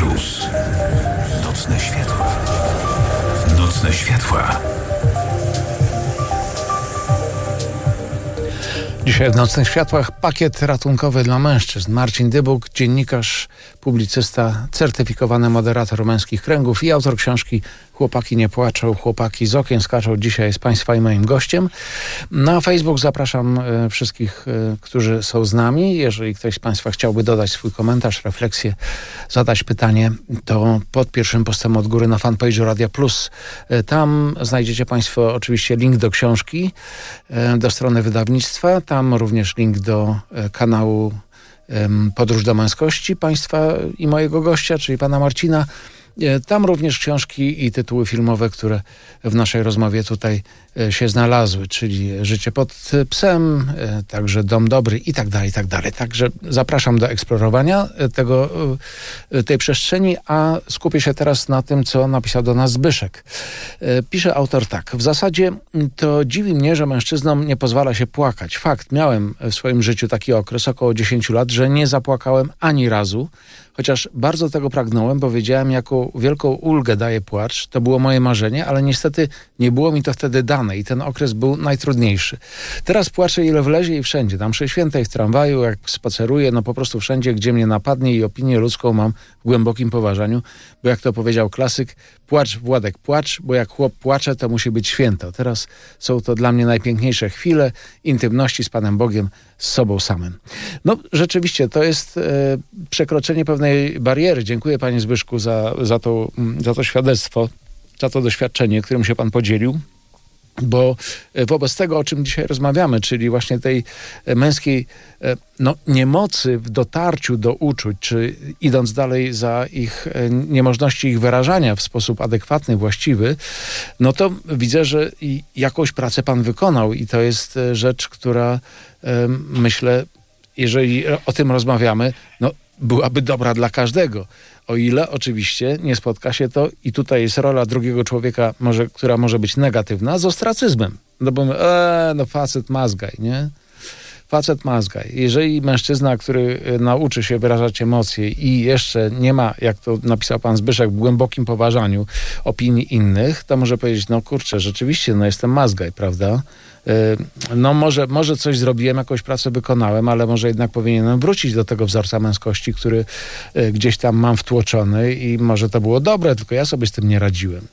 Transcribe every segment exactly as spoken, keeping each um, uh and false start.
Plus. Nocne światła. Nocne światła. Dzisiaj w Nocnych Światłach pakiet ratunkowy dla mężczyzn. Marcin Dybuk, dziennikarz, publicysta, certyfikowany moderator Męskich Kręgów i autor książki Chłopaki nie płaczą, chłopaki z okien skaczą. Dzisiaj jest Państwa i moim gościem. Na Facebook zapraszam e, wszystkich, e, którzy są z nami. Jeżeli ktoś z Państwa chciałby dodać swój komentarz, refleksję, zadać pytanie, to pod pierwszym postem od góry na fanpage'u Radia Plus. E, tam znajdziecie Państwo oczywiście link do książki, e, do strony wydawnictwa. Tam również link do e, kanału e, Podróż do męskości Państwa i mojego gościa, czyli pana Marcina. Tam również książki i tytuły filmowe, które w naszej rozmowie tutaj się znalazły, czyli Życie pod psem, także Dom Dobry i tak dalej, i tak dalej. Także zapraszam do eksplorowania tego, tej przestrzeni, a skupię się teraz na tym, co napisał do nas Zbyszek. Pisze autor tak. W zasadzie to dziwi mnie, że mężczyznom nie pozwala się płakać. Fakt, miałem w swoim życiu taki okres, około dziesięć lat, że nie zapłakałem ani razu, chociaż bardzo tego pragnąłem, bo wiedziałem, jaką wielką ulgę daje płacz. To było moje marzenie, ale niestety nie było mi to wtedy dane i ten okres był najtrudniejszy. Teraz płaczę ile wlezie i wszędzie. Na mszy świętej, w tramwaju, jak spaceruję, no po prostu wszędzie, gdzie mnie napadnie i opinię ludzką mam w głębokim poważaniu, bo jak to powiedział klasyk, płacz, Władek, płacz, bo jak chłop płacze, to musi być święto. Teraz są to dla mnie najpiękniejsze chwile intymności z Panem Bogiem, z sobą samym. No rzeczywiście, to jest e, przekroczenie pewnej bariery. Dziękuję Panie Zbyszku za, za, to, za to świadectwo, za to doświadczenie, którym się Pan podzielił. Bo wobec tego, o czym dzisiaj rozmawiamy, czyli właśnie tej męskiej no, niemocy w dotarciu do uczuć, czy idąc dalej za ich niemożności ich wyrażania w sposób adekwatny, właściwy, no to widzę, że jakąś pracę Pan wykonał i to jest rzecz, która myślę, jeżeli o tym rozmawiamy, no byłaby dobra dla każdego. O ile oczywiście nie spotka się to, i tutaj jest rola drugiego człowieka, może, która może być negatywna, z ostracyzmem. No bo my, e, no facet mazgaj, nie? Facet mazgaj. Jeżeli mężczyzna, który nauczy się wyrażać emocje i jeszcze nie ma, jak to napisał pan Zbyszek, w głębokim poważaniu opinii innych, to może powiedzieć, no kurczę, rzeczywiście, no jestem mazgaj, prawda? No może, może coś zrobiłem, jakąś pracę wykonałem, ale może jednak powinienem wrócić do tego wzorca męskości, który gdzieś tam mam wtłoczony i może to było dobre, tylko ja sobie z tym nie radziłem.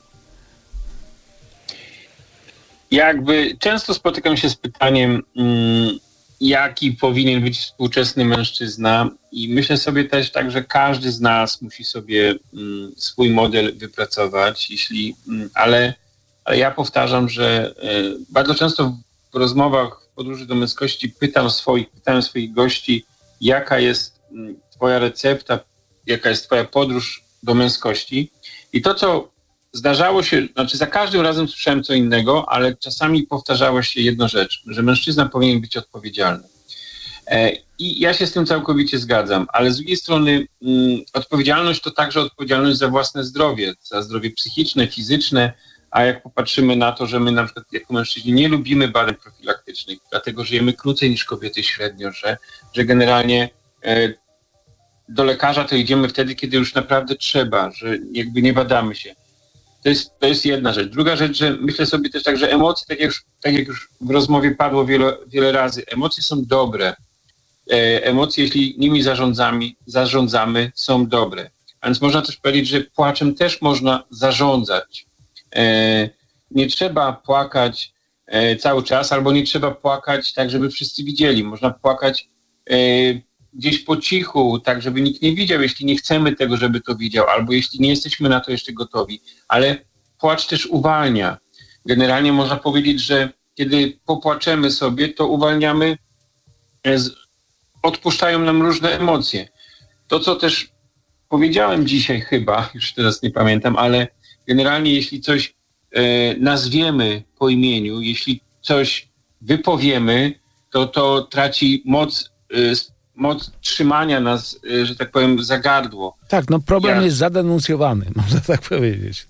Jakby często spotykam się z pytaniem, mm, jaki powinien być współczesny mężczyzna, i myślę sobie też tak, że każdy z nas musi sobie mm, swój model wypracować, jeśli, mm, ale, ale ja powtarzam, że y, bardzo często w rozmowach w Podróży do męskości pytam swoich, pytałem swoich gości, jaka jest mm, twoja recepta, jaka jest twoja podróż do męskości, i to, co zdarzało się, znaczy za każdym razem słyszałem co innego, ale czasami powtarzało się jedna rzecz, że mężczyzna powinien być odpowiedzialny. E, I ja się z tym całkowicie zgadzam, ale z drugiej strony mm, odpowiedzialność to także odpowiedzialność za własne zdrowie, za zdrowie psychiczne, fizyczne, a jak popatrzymy na to, że my na przykład jako mężczyźni nie lubimy badań profilaktycznych, dlatego żyjemy krócej niż kobiety średnio, że, że generalnie e, do lekarza to idziemy wtedy, kiedy już naprawdę trzeba, że jakby nie badamy się. To jest, to jest jedna rzecz. Druga rzecz, że myślę sobie też tak, że emocje, tak jak już, tak jak już w rozmowie padło wiele, wiele razy, emocje są dobre. E, emocje, jeśli nimi zarządzamy, zarządzamy, są dobre. A więc można też powiedzieć, że płaczem też można zarządzać. E, nie trzeba płakać e, cały czas, albo nie trzeba płakać tak, żeby wszyscy widzieli. Można płakać e, gdzieś po cichu, tak żeby nikt nie widział, jeśli nie chcemy tego, żeby to widział, albo jeśli nie jesteśmy na to jeszcze gotowi. Ale płacz też uwalnia. Generalnie można powiedzieć, że kiedy popłaczemy sobie, to uwalniamy, odpuszczają nam różne emocje. To, co też powiedziałem dzisiaj chyba, już teraz nie pamiętam, ale generalnie jeśli coś e, nazwiemy po imieniu, jeśli coś wypowiemy, to to traci moc e, moc trzymania nas, że tak powiem, za gardło. Tak, no problem ja... jest zadenuncjowany, można tak powiedzieć.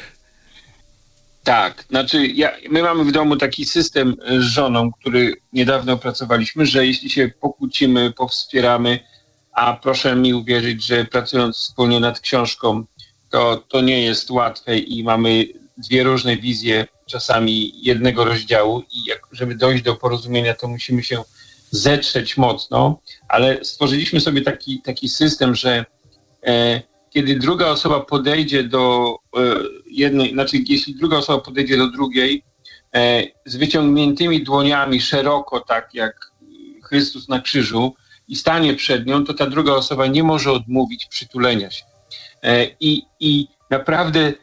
Tak, znaczy ja, my mamy w domu taki system z żoną, który niedawno opracowaliśmy, że jeśli się pokłócimy, powspieramy, a proszę mi uwierzyć, że pracując wspólnie nad książką, to, to nie jest łatwe i mamy dwie różne wizje czasami jednego rozdziału i jak, żeby dojść do porozumienia, to musimy się zetrzeć mocno, ale stworzyliśmy sobie taki, taki system, że e, kiedy druga osoba podejdzie do e, jednej, znaczy jeśli druga osoba podejdzie do drugiej e, z wyciągniętymi dłoniami szeroko, tak jak Chrystus na krzyżu i stanie przed nią, to ta druga osoba nie może odmówić przytulenia się. E, i, I naprawdę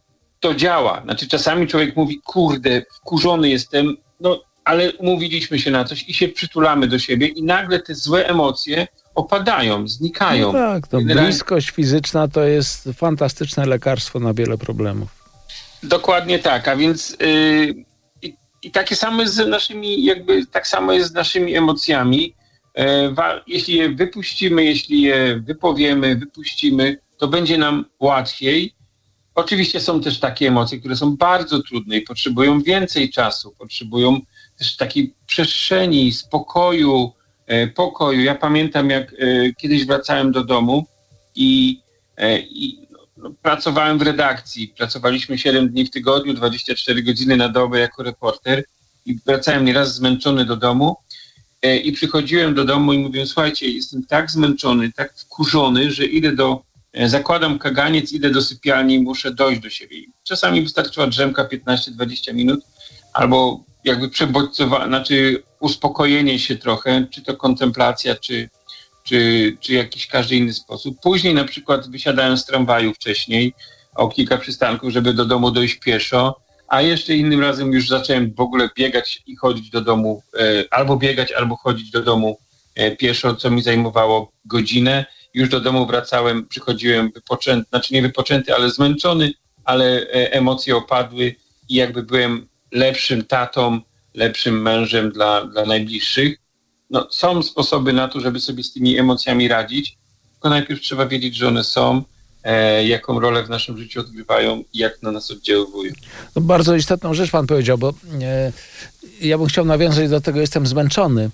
to działa. Znaczy czasami człowiek mówi, kurde, wkurzony jestem, no ale umówiliśmy się na coś i się przytulamy do siebie i nagle te złe emocje opadają, znikają. No tak, to Generalnie... bliskość fizyczna to jest fantastyczne lekarstwo na wiele problemów. Dokładnie tak, a więc yy, i, i takie samo jest z naszymi, jakby tak samo jest z naszymi emocjami. Yy, wa- jeśli je wypuścimy, jeśli je wypowiemy, wypuścimy, to będzie nam łatwiej. Oczywiście są też takie emocje, które są bardzo trudne i potrzebują więcej czasu, potrzebują też takiej przestrzeni, spokoju, e, pokoju. Ja pamiętam, jak e, kiedyś wracałem do domu i, e, i no, pracowałem w redakcji. Pracowaliśmy siedem dni w tygodniu, dwadzieścia cztery godziny na dobę jako reporter i wracałem nieraz zmęczony do domu e, i przychodziłem do domu i mówiłem, słuchajcie, jestem tak zmęczony, tak wkurzony, że idę do zakładam kaganiec, idę do sypialni i muszę dojść do siebie. Czasami wystarczyła drzemka piętnaście dwadzieścia minut, albo jakby przebodźcowanie, znaczy uspokojenie się trochę, czy to kontemplacja, czy, czy, czy jakiś każdy inny sposób. Później na przykład wysiadałem z tramwaju wcześniej o kilka przystanków, żeby do domu dojść pieszo, a jeszcze innym razem już zacząłem w ogóle biegać i chodzić do domu, e, albo biegać, albo chodzić do domu e, pieszo, co mi zajmowało godzinę. Już do domu wracałem, przychodziłem wypoczęty, znaczy nie wypoczęty, ale zmęczony, ale emocje opadły i jakby byłem lepszym tatą, lepszym mężem dla, dla najbliższych. No, są sposoby na to, żeby sobie z tymi emocjami radzić, tylko najpierw trzeba wiedzieć, że one są, e, jaką rolę w naszym życiu odgrywają i jak na nas oddziaływują. No, bardzo istotną rzecz pan powiedział, bo e, ja bym chciał nawiązać do tego, jestem zmęczony.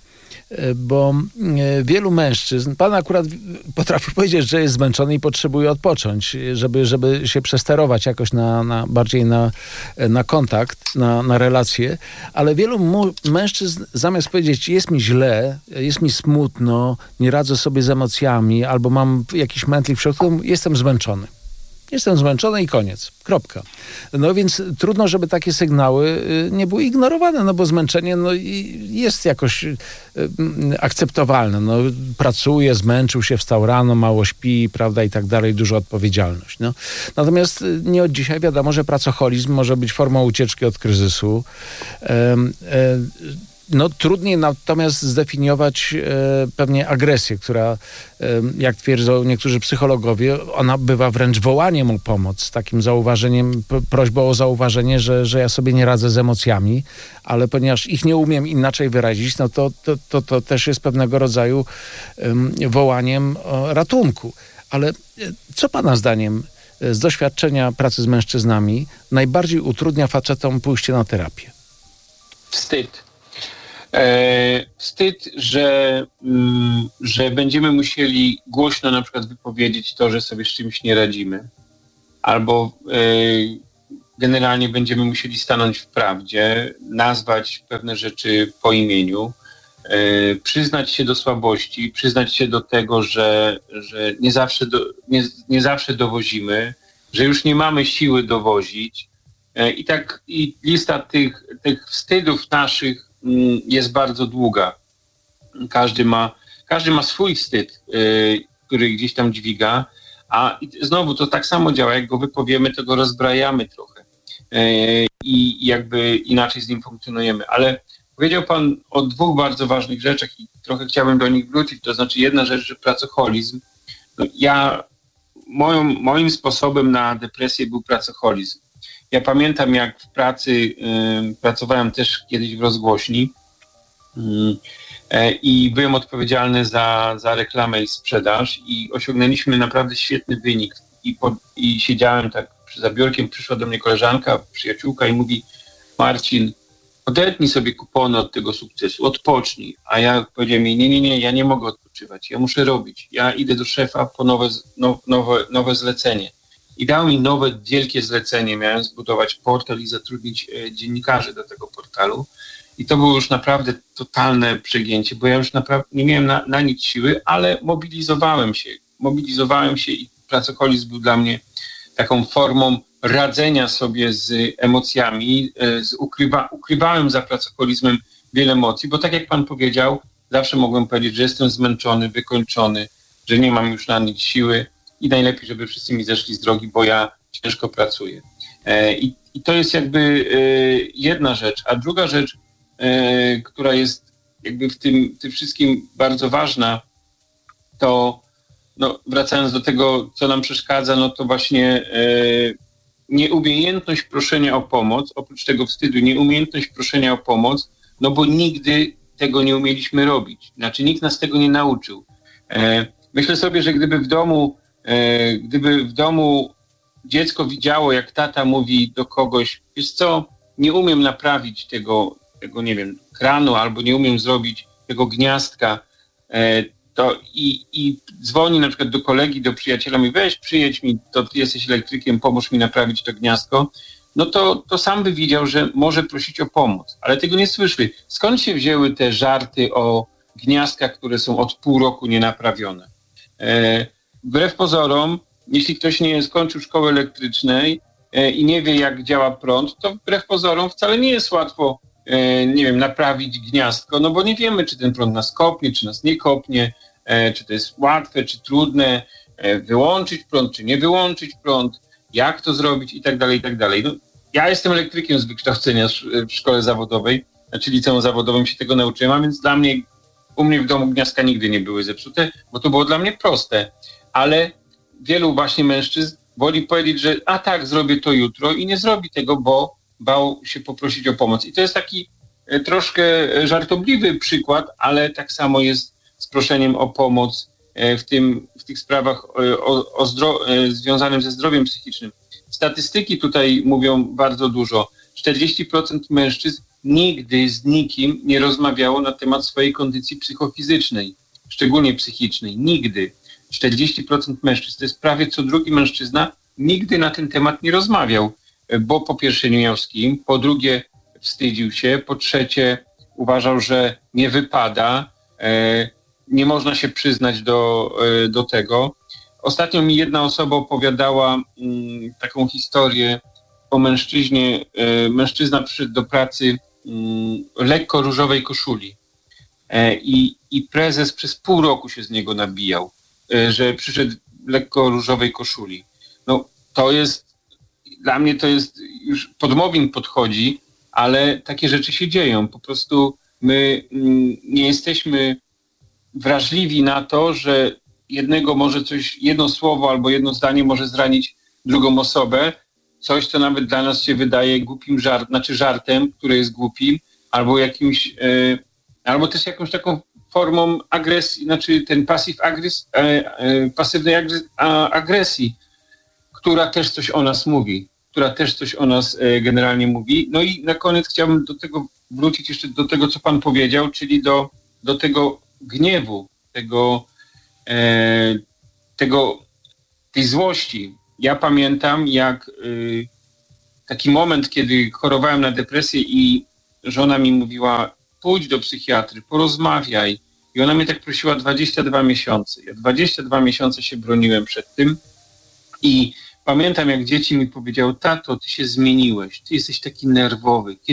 Bo wielu mężczyzn, pan akurat potrafi powiedzieć, że jest zmęczony i potrzebuje odpocząć, żeby, żeby się przesterować jakoś na, na bardziej na, na kontakt, na, na relacje, ale wielu mu, mężczyzn zamiast powiedzieć, jest mi źle, jest mi smutno, nie radzę sobie z emocjami, albo mam jakiś mętlik w środku, jestem zmęczony. Jestem zmęczony i koniec. Kropka. No więc trudno, żeby takie sygnały nie były ignorowane, no bo zmęczenie no, jest jakoś akceptowalne. No, pracuje, zmęczył się, wstał rano, mało śpi, prawda, i tak dalej, duża odpowiedzialność. No. Natomiast nie od dzisiaj wiadomo, że pracoholizm może być formą ucieczki od kryzysu. Um, um, No trudniej natomiast zdefiniować e, pewnie agresję, która, e, jak twierdzą niektórzy psychologowie, ona bywa wręcz wołaniem o pomoc, takim zauważeniem, p- prośbą o zauważenie, że, że ja sobie nie radzę z emocjami, ale ponieważ ich nie umiem inaczej wyrazić, no to, to, to, to też jest pewnego rodzaju e, wołaniem o ratunku. Ale e, co pana zdaniem e, z doświadczenia pracy z mężczyznami najbardziej utrudnia facetom pójście na terapię? Wstyd. E, wstyd, że, mm, że będziemy musieli głośno na przykład wypowiedzieć to, że sobie z czymś nie radzimy. Albo e, generalnie będziemy musieli stanąć w prawdzie, nazwać pewne rzeczy po imieniu, e, przyznać się do słabości, przyznać się do tego, że, że nie, zawsze do, nie, nie zawsze dowozimy, że już nie mamy siły dowozić. E, I tak i lista tych, tych wstydów naszych jest bardzo długa. Każdy ma, każdy ma swój wstyd, yy, który gdzieś tam dźwiga, a znowu to tak samo działa, jak go wypowiemy, to go rozbrajamy trochę yy, i jakby inaczej z nim funkcjonujemy. Ale powiedział pan o dwóch bardzo ważnych rzeczach i trochę chciałbym do nich wrócić. To znaczy jedna rzecz, że pracoholizm. No ja, moją, moim sposobem na depresję był pracoholizm. Ja pamiętam, jak w pracy y, pracowałem też kiedyś w rozgłośni y, y, i byłem odpowiedzialny za, za reklamę i sprzedaż i osiągnęliśmy naprawdę świetny wynik. I, po, i siedziałem tak za biurkiem, przyszła do mnie koleżanka, przyjaciółka i mówi: Marcin, odetnij sobie kupony od tego sukcesu, odpocznij. A ja powiedziałem jej, nie, nie, nie, ja nie mogę odpocząć. odpoczywać, ja muszę robić, ja idę do szefa po nowe, no, nowe, nowe zlecenie. I dał mi nowe, wielkie zlecenie, miałem zbudować portal i zatrudnić e, dziennikarzy do tego portalu. I to było już naprawdę totalne przegięcie, bo ja już naprawdę nie miałem na, na nic siły, ale mobilizowałem się. Mobilizowałem się i pracoholizm był dla mnie taką formą radzenia sobie z emocjami. Z ukrywa, ukrywałem za pracoholizmem wiele emocji, bo tak jak pan powiedział, zawsze mogłem powiedzieć, że jestem zmęczony, wykończony, że nie mam już na nic siły i najlepiej, żeby wszyscy mi zeszli z drogi, bo ja ciężko pracuję. I, i to jest jakby jedna rzecz. A druga rzecz, która jest jakby w tym, tym wszystkim bardzo ważna, to no, wracając do tego, co nam przeszkadza, no to właśnie e, nieumiejętność proszenia o pomoc, oprócz tego wstydu, nieumiejętność proszenia o pomoc, no bo nigdy tego nie umieliśmy robić. Znaczy nikt nas tego nie nauczył. E, myślę sobie, że gdyby w domu, e, gdyby w domu dziecko widziało, jak tata mówi do kogoś, wiesz co, nie umiem naprawić tego, tego nie wiem, kranu, albo nie umiem zrobić tego gniazdka, e, to i, i dzwoni na przykład do kolegi, do przyjaciela, mówi weź przyjedź mi, to ty jesteś elektrykiem, pomóż mi naprawić to gniazdko, no to, to sam by widział, że może prosić o pomoc, ale tego nie słyszy. Skąd się wzięły te żarty o gniazdkach, które są od pół roku nienaprawione? E, wbrew pozorom, jeśli ktoś nie skończył szkoły elektrycznej e, i nie wie, jak działa prąd, to wbrew pozorom wcale nie jest łatwo, e, nie wiem, naprawić gniazdko, no bo nie wiemy, czy ten prąd nas kopnie, czy nas nie kopnie, czy to jest łatwe, czy trudne, wyłączyć prąd, czy nie wyłączyć prąd, jak to zrobić i tak dalej, i tak dalej. No, ja jestem elektrykiem z wykształcenia w szkole zawodowej, znaczy liceum zawodowym się tego nauczyłem, a więc dla mnie, u mnie w domu gniazdka nigdy nie były zepsute, bo to było dla mnie proste, ale wielu właśnie mężczyzn woli powiedzieć, że a tak, zrobię to jutro i nie zrobi tego, bo bał się poprosić o pomoc. I to jest taki troszkę żartobliwy przykład, ale tak samo jest z proszeniem o pomoc w, tym, w tych sprawach o, o zdro, związanym ze zdrowiem psychicznym. Statystyki tutaj mówią bardzo dużo. czterdzieści procent mężczyzn nigdy z nikim nie rozmawiało na temat swojej kondycji psychofizycznej, szczególnie psychicznej. Nigdy. czterdzieści procent mężczyzn, to jest prawie co drugi mężczyzna, nigdy na ten temat nie rozmawiał, bo po pierwsze nie miał z kim, po drugie wstydził się, po trzecie uważał, że nie wypada, e, nie można się przyznać do, do tego. Ostatnio mi jedna osoba opowiadała mm, taką historię o mężczyźnie. E, mężczyzna przyszedł do pracy mm, lekko różowej koszuli e, i, i prezes przez pół roku się z niego nabijał, e, że przyszedł w lekko różowej koszuli. No to jest, dla mnie to jest, już pod mobbing podchodzi, ale takie rzeczy się dzieją. Po prostu my mm, nie jesteśmy wrażliwi na to, że jednego może coś, jedno słowo albo jedno zdanie może zranić drugą osobę, coś, co nawet dla nas się wydaje głupim żart, znaczy żartem, który jest głupim, albo jakimś, e, albo też jakąś taką formą agresji, znaczy ten pasyw agres, e, e, pasywnej agres, a, agresji, która też coś o nas mówi, która też coś o nas e, generalnie mówi. No i na koniec chciałbym do tego wrócić jeszcze do tego, co pan powiedział, czyli do, do tego gniewu, tego, e, tego, tej złości. Ja pamiętam, jak y, taki moment, kiedy chorowałem na depresję i żona mi mówiła, pójdź do psychiatry, porozmawiaj. I ona mnie tak prosiła dwadzieścia dwa miesiące. Ja dwadzieścia dwa miesiące się broniłem przed tym i pamiętam, jak dzieci mi powiedziały, tato, ty się zmieniłeś, ty jesteś taki nerwowy.